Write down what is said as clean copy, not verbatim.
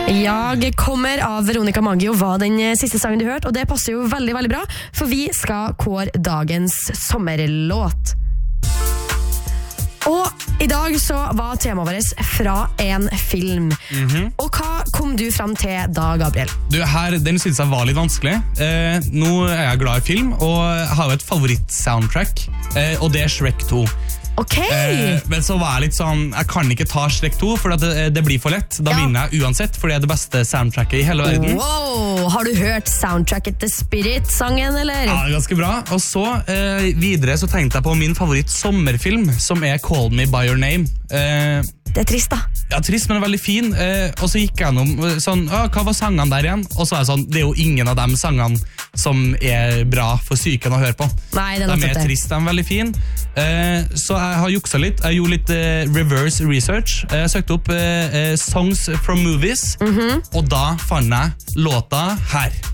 Jeg kommer av Veronica Maggio var den siste sangen du hørte, og det passer jo veldig, veldig bra, for vi skal kåre dagens sommerlåt. Og i dag så var temaet vårt fra en film. Og hva kom du frem til da, Gabriel? Den synes jeg var litt vanskelig. Nå er jeg glad i film, og jeg har jo et favoritt-soundtrack, og det er Shrek 2. Ok! Men så var jeg litt sånn, jeg kan ikke ta Shrek 2, for det blir for lett. Da vinner jeg uansett, for det er det beste soundtracket i hele verden. Wow! Har du hørt soundtracket til Spirit-sangen, eller? Ja, ganske bra. Og så videre så tenkte jeg på min favoritt-sommerfilm, som er Call Me By Your Name. Det er trist, da. Ja, trist, men veldig fin. Og så gikk jeg gjennom sånn, hva var sangene der igjen? Og så er jeg sånn, det er jo ingen av de sangene som er bra for psyken å høre på. Nei, det er de er trist, de er veldig fin. Så jeg har jukset litt. Jeg gjorde litt reverse research. Jeg søkte opp songs from movies, og da fant jeg låta her.